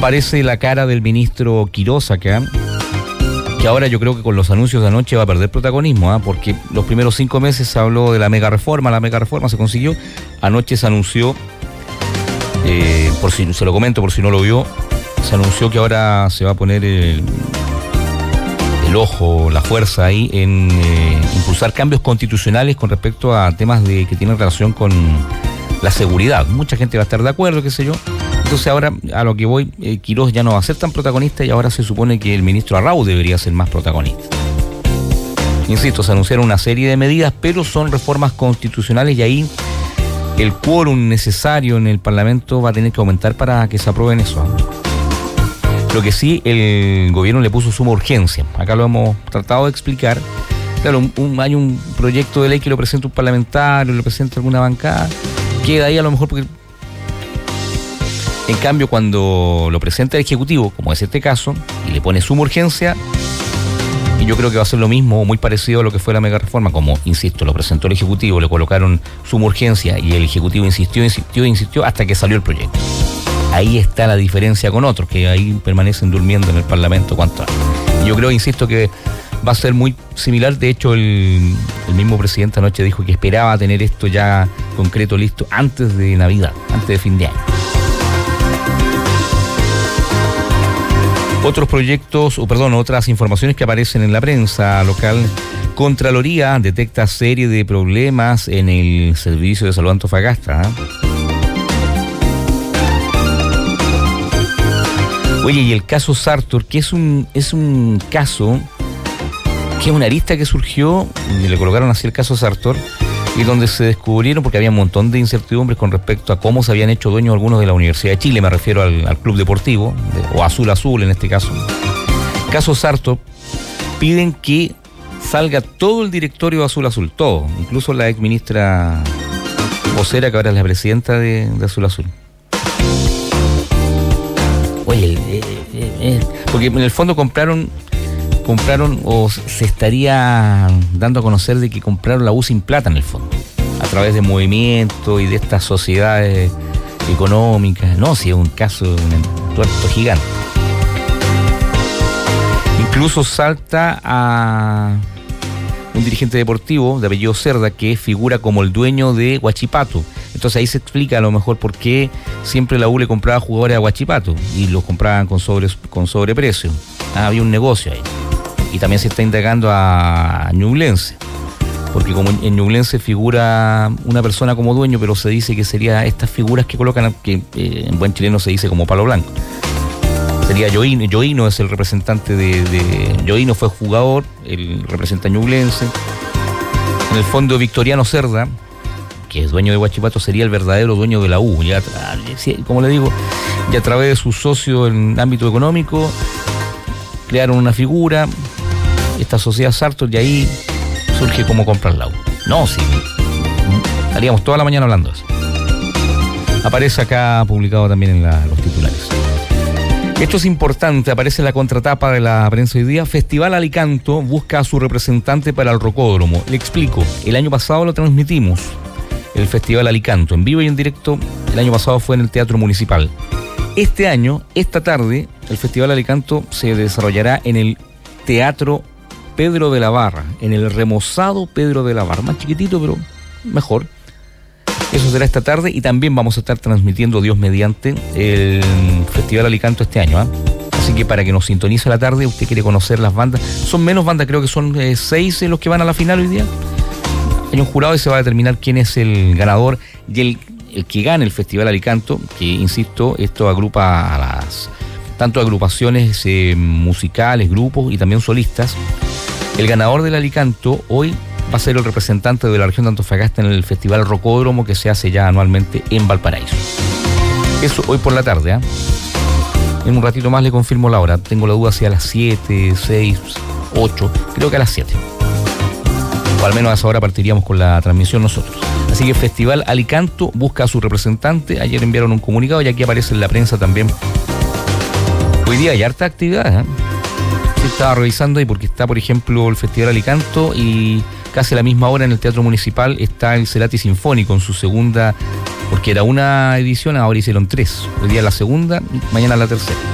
Aparece la cara del ministro Quirós acá, que ahora yo creo que con los anuncios de anoche va a perder protagonismo, porque los primeros 5 meses se habló de la mega reforma se consiguió, anoche se anunció, por si se lo comento por si no lo vio, se anunció que ahora se va a poner el ojo, la fuerza ahí en impulsar cambios constitucionales con respecto a temas que tienen relación con la seguridad. Mucha gente va a estar de acuerdo, qué sé yo. Entonces ahora, a lo que voy, Quirós ya no va a ser tan protagonista y ahora se supone que el ministro Arrau debería ser más protagonista. Insisto, se anunciaron una serie de medidas, pero son reformas constitucionales y ahí el quórum necesario en el Parlamento va a tener que aumentar para que se aprueben eso. Lo que sí, el gobierno le puso suma urgencia. Acá lo hemos tratado de explicar. Claro, hay un proyecto de ley que lo presenta un parlamentario, lo presenta alguna bancada, queda ahí a lo mejor porque... En cambio, cuando lo presenta el Ejecutivo, como es este caso, y le pone suma urgencia, y yo creo que va a ser lo mismo o muy parecido a lo que fue la mega reforma, como, insisto, lo presentó el Ejecutivo, le colocaron suma urgencia y el Ejecutivo insistió hasta que salió el proyecto. Ahí está la diferencia con otros, que ahí permanecen durmiendo en el Parlamento cuanto antes. Y yo creo, insisto, que va a ser muy similar. De hecho, el mismo presidente anoche dijo que esperaba tener esto ya concreto, listo, antes de Navidad, antes de fin de año. Otras informaciones que aparecen en la prensa local. Contraloría detecta serie de problemas en el Servicio de Salud Antofagasta. Oye, y el caso Sartor, que es un caso, que es una arista que surgió, y le colocaron así el caso Sartor, y donde se descubrieron, porque había un montón de incertidumbres con respecto a cómo se habían hecho dueños algunos de la Universidad de Chile, me refiero al club deportivo, o Azul en este caso. Caso Sartor, piden que salga todo el directorio de Azul, todo, incluso la ex ministra vocera, que ahora es la presidenta de Azul. Oye, porque en el fondo compraron o se estaría dando a conocer de que compraron la U sin plata en el fondo, a través de movimientos y de estas sociedades económicas. No, si es un caso de un tuerto gigante. Incluso salta a un dirigente deportivo de apellido Cerda que figura como el dueño de Huachipato. Entonces ahí se explica a lo mejor por qué siempre la U le compraba jugadores a Huachipato y los compraban con sobreprecio. Había un negocio ahí. Y también se está indagando a Ñublense, porque como en Ñublense figura una persona como dueño, pero se dice que sería estas figuras que colocan, que en buen chileno se dice como palo blanco. Sería Yoino es el representante de Yoino fue jugador, él representa a Ñublense. En el fondo Victoriano Cerda, que es dueño de Huachipato, sería el verdadero dueño de la U. Ya, como le digo, y a través de sus socios en ámbito económico, crearon una figura, esta sociedad Sartor, y ahí surge cómo comprar la U. No, sí, estaríamos toda la mañana hablando de eso. Aparece acá publicado también en los titulares. Esto es importante, aparece en la contratapa de la prensa hoy día. Festival Alicanto busca a su representante para el Rocódromo. Le explico, el año pasado lo transmitimos, el Festival Alicanto, en vivo y en directo. El año pasado fue en el Teatro Municipal. Este año, esta tarde, el Festival Alicanto se desarrollará en el Teatro Pedro de la Barra, en el remozado Pedro de la Barra, más chiquitito pero mejor. Eso será esta tarde y también vamos a estar transmitiendo, Dios mediante, el Festival Alicanto este año. Así que para que nos sintonice a la tarde, usted quiere conocer las bandas, son menos bandas, creo que son 6 los que van a la final hoy día. Hay un jurado y se va a determinar quién es el ganador y el que gane el Festival Alicanto, que insisto, esto agrupa a tanto agrupaciones musicales, grupos y también solistas. El ganador del Alicanto hoy va a ser el representante de la región de Antofagasta en el Festival Rocódromo que se hace ya anualmente en Valparaíso. Eso hoy por la tarde. En un ratito más le confirmo la hora. Tengo la duda si a las 7, 6, 8, creo que a las 7. O al menos a esa hora partiríamos con la transmisión nosotros. Así que Festival Alicanto busca a su representante. Ayer enviaron un comunicado y aquí aparece en la prensa también. Hoy día hay harta actividad. Sí, estaba revisando ahí porque está, por ejemplo, el Festival Alicanto y casi a la misma hora en el Teatro Municipal está el Cerati Sinfónico en su segunda, porque era una edición, ahora hicieron 3. Hoy día la segunda, mañana la tercera.